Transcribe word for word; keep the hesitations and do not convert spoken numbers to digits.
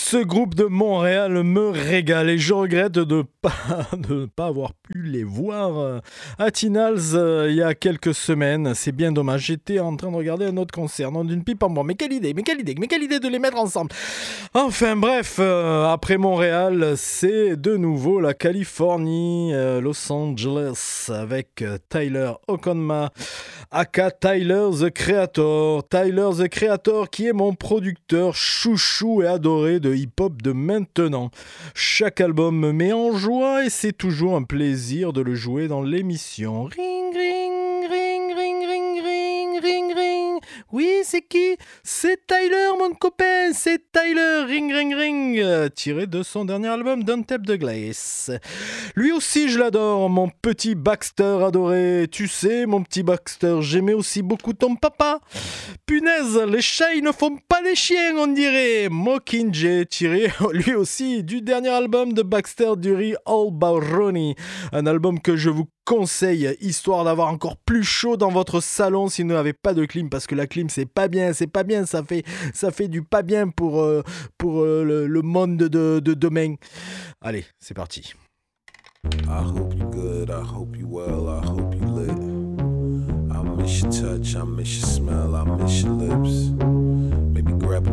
Ce groupe de Montréal me régale et je regrette de ne pas, de pas avoir pu les voir à Tinals euh, il y a quelques semaines. C'est bien dommage. J'étais en train de regarder un autre concert, non d'une pipe en bois. Mais quelle idée, mais quelle idée, mais quelle idée de les mettre ensemble. Enfin bref, euh, après Montréal, c'est de nouveau la Californie, euh, Los Angeles avec euh, Tyler Okonma, aka Tyler the Creator. Tyler the Creator qui est mon producteur chouchou et adoré de hip-hop de maintenant. Chaque album me met en joie et c'est toujours un plaisir de le jouer dans l'émission. Ring, ring, ring, ring, ring, ring, ring, ring. Oui, c'est qui ? C'est Tyler, mon copain, c'est Tyler, ring, ring, ring, euh, tiré de son dernier album, Don't Tap the Glass. Lui aussi, je l'adore, mon petit Baxter adoré. Tu sais, mon petit Baxter, j'aimais aussi beaucoup ton papa. Punaise, les chats, ils ne font pas les chiens, on dirait. Mockingjay, tiré lui aussi du dernier album de Baxter Dury, All Baroni. Un album que je vous conseille, histoire d'avoir encore plus chaud dans votre salon si vous n'avez pas de clim, parce que la clim, c'est pas bien, c'est pas bien, ça fait, ça fait du pas bien pour, euh, pour euh, le, le monde de, de demain. Allez, c'est parti. I hope you good, I hope you well, I hope you lit. I miss your touch, I miss your smell, I miss your lips.